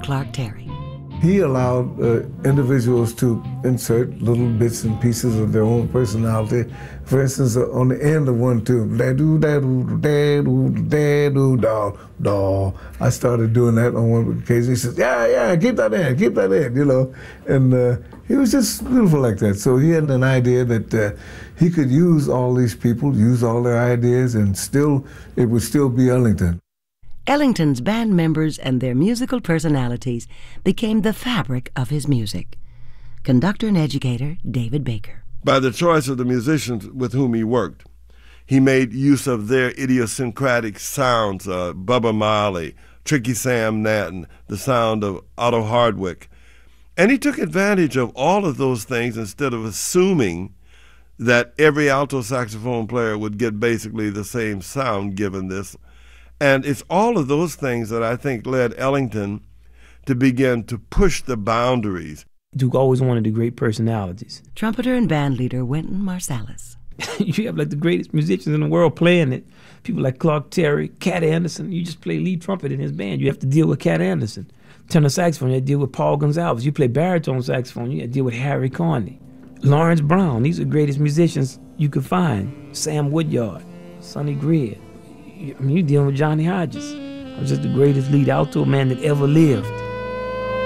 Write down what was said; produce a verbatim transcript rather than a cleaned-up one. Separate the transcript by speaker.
Speaker 1: Clark Terry.
Speaker 2: He allowed uh, individuals to insert little bits and pieces of their own personality. For instance, uh, on the end of one tune, da-doo, da-doo, da-doo, da-doo, da, da. I started doing that on one occasion. He said, yeah, yeah, keep that in, keep that in, you know. And uh, he was just beautiful like that. So he had an idea that uh, he could use all these people, use all their ideas, and still, it would still be Ellington.
Speaker 1: Ellington's band members and their musical personalities became the fabric of his music. Conductor and educator David Baker.
Speaker 3: By the choice of the musicians with whom he worked, he made use of their idiosyncratic sounds, uh, Bubba Marley, Tricky Sam Natton, the sound of Otto Hardwick. And he took advantage of all of those things instead of assuming that every alto saxophone player would get basically the same sound given this. And it's all of those things that I think led Ellington to begin to push the boundaries.
Speaker 4: Duke always wanted the great personalities.
Speaker 1: Trumpeter and band leader Wynton Marsalis.
Speaker 4: You have like the greatest musicians in the world playing it. People like Clark Terry, Cat Anderson. You just play lead trumpet in his band. You have to deal with Cat Anderson. Tenor saxophone, you have to deal with Paul Gonsalves. You play baritone saxophone, you have to deal with Harry Carney. Lawrence Brown, these are the greatest musicians you could find. Sam Woodyard, Sonny Greer. I mean, you're dealing with Johnny Hodges. I was just the greatest lead alto man that ever lived.